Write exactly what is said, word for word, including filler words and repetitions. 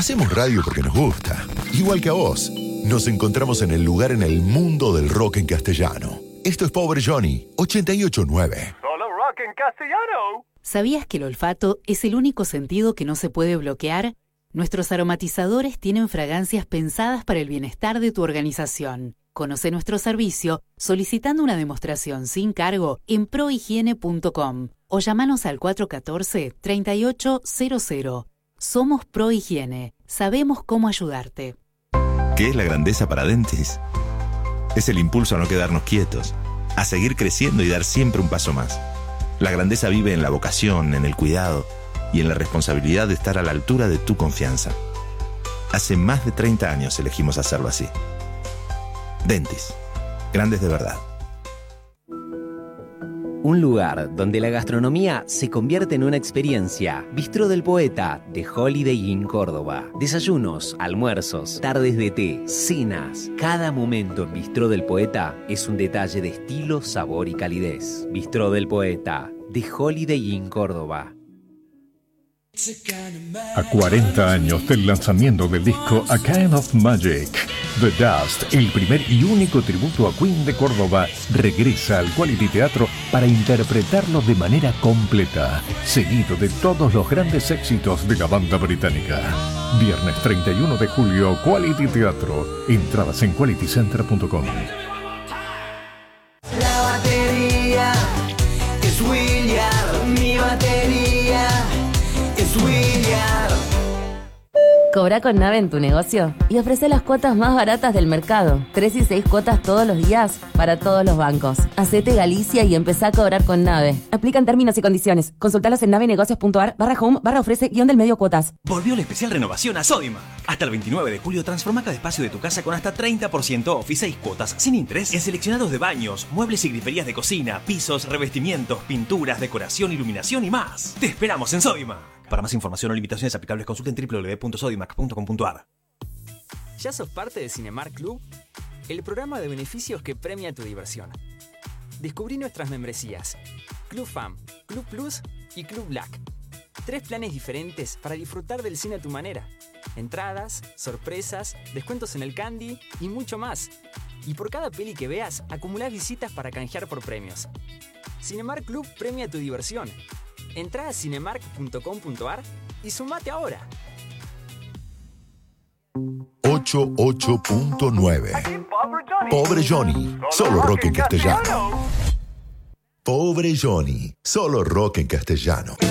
Hacemos radio porque nos gusta, igual que a vos. Nos encontramos en el lugar en el mundo del rock en castellano. Esto es Pobre Johnny, ochenta y ocho punto nueve. Solo rock en castellano. ¿Sabías que el olfato es el único sentido que no se puede bloquear? Nuestros aromatizadores tienen fragancias pensadas para el bienestar de tu organización. Conoce nuestro servicio solicitando una demostración sin cargo en prohigiene punto com o llamanos al cuatro uno cuatro, tres ocho cero cero. Somos Prohigiene. Sabemos cómo ayudarte. ¿Qué es la grandeza para Dentis? Es el impulso a no quedarnos quietos, a seguir creciendo y dar siempre un paso más. La grandeza vive en la vocación, en el cuidado y en la responsabilidad de estar a la altura de tu confianza. Hace más de treinta años elegimos hacerlo así. Dentis. Grandes de verdad. Un lugar donde la gastronomía se convierte en una experiencia. Bistró del Poeta, de Holiday Inn Córdoba. Desayunos, almuerzos, tardes de té, cenas. Cada momento en Bistró del Poeta es un detalle de estilo, sabor y calidez. Bistró del Poeta, de Holiday Inn Córdoba. A cuarenta años del lanzamiento del disco A Kind of Magic, The Dust, el primer y único tributo a Queen de Córdoba, regresa al Quality Teatro para interpretarlo de manera completa, seguido de todos los grandes éxitos de la banda británica. Viernes treinta y uno de julio, Quality Teatro. Entradas en quality center punto com. La batería es William, mi batería es William. Cobra con Nave en tu negocio y ofrece las cuotas más baratas del mercado. Tres y seis cuotas todos los días para todos los bancos. Hacete Galicia y empezá a cobrar con Nave. Aplican términos y condiciones. Consultalos en navenegocios.ar barra home barra ofrece guión del medio cuotas. Volvió la especial renovación a Sodima. Hasta el veintinueve de julio transforma cada espacio de tu casa con hasta treinta por ciento off y seis cuotas sin interés en seleccionados de baños, muebles y griferías de cocina, pisos, revestimientos, pinturas, decoración, iluminación y más. Te esperamos en Sodima. Para más información o limitaciones aplicables consulten doble u doble u doble u punto sodimac punto com punto a r. ¿Ya sos parte de Cinemark Club? El programa de beneficios que premia tu diversión. Descubrí nuestras membresías: Club Fam, Club Plus y Club Black. Tres planes diferentes para disfrutar del cine a tu manera. Entradas, sorpresas, descuentos en el candy y mucho más. Y por cada peli que veas, acumulás visitas para canjear por premios. Cinemark Club premia tu diversión. Entrá a cinemark punto com punto a r y sumate ahora. ochenta y ocho punto nueve. Pobre Johnny, solo rock en castellano. Pobre Johnny, solo rock en castellano.